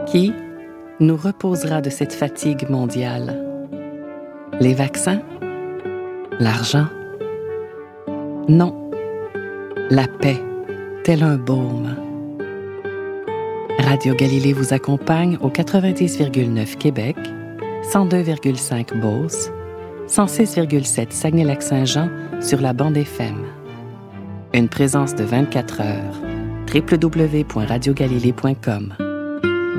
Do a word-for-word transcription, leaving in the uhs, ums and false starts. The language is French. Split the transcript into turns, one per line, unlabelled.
Qui nous reposera de cette fatigue mondiale? Les vaccins? L'argent? Non. La paix, tel un baume. Radio Galilée vous accompagne au quatre-vingt-dix virgule neuf Québec, cent deux virgule cinq Beauce, cent six virgule sept Saguenay-Lac-Saint-Jean sur la bande F M. Une présence de vingt-quatre heures. w w w point radio galilée point com